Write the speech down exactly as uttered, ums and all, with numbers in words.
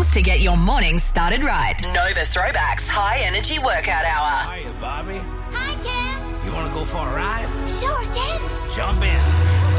songs to get your morning started right. Nova Throwbacks High Energy Workout Hour. Hiya, Bobby. Hi, Ken. You want to go for a ride? Sure, Ken. Jump in.